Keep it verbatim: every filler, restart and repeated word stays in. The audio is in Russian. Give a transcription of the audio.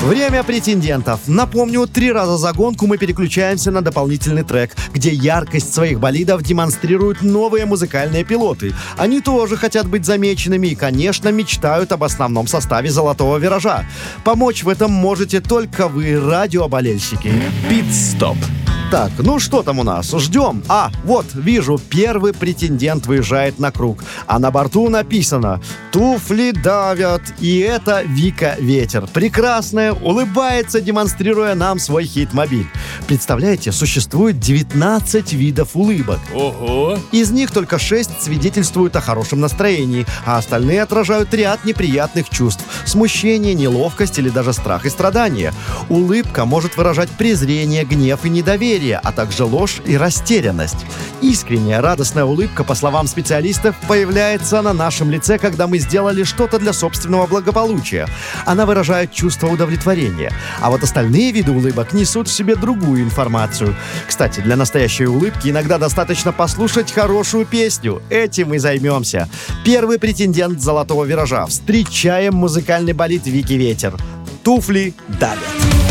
Время претендентов. Напомню, три раза за гонку мы переключаемся на дополнительный трек, где яркость своих болидов демонстрируют новые музыкальные пилоты. Они тоже хотят быть замеченными и, конечно, мечтают об основном составе «Золотого виража». Помочь в этом можете только вы, радиоболельщики. Пит-стоп. Так, ну что там у нас? Ждем. А, вот, вижу, первый претендент выезжает на круг. А на борту написано «Туфли давят». И это Вика Ветер. Прекрасная, улыбается, демонстрируя нам свой хит-мобиль. Представляете, существует девятнадцать видов улыбок. Ого! Из них только шесть свидетельствуют о хорошем настроении, а остальные отражают ряд неприятных чувств. Смущение, неловкость или даже страх и страдания. Улыбка может выражать презрение, гнев и недоверие, а также ложь и растерянность. Искренняя, радостная улыбка, по словам специалистов, появляется на нашем лице, когда мы сделали что-то для собственного благополучия. Она выражает чувство удовлетворения. А вот остальные виды улыбок несут в себе другую информацию. Кстати, для настоящей улыбки иногда достаточно послушать хорошую песню. Этим и займемся. Первый претендент «Золотого виража». Встречаем музыкальный болид Вики Ветер. «Туфли давят».